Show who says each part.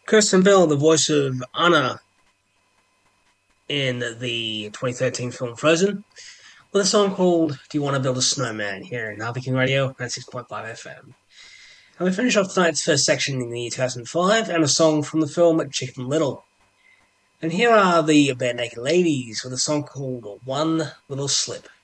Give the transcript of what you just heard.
Speaker 1: Kirsten Bell, the voice of Anna in the 2013 film Frozen, with a song called Do You Want to Build a Snowman here in Harvey King Radio 96.5 FM. And we finish off tonight's first section in the year 2005 and a song from the film Chicken Little. And here are the Bare Naked Ladies with a song called One Little Slip.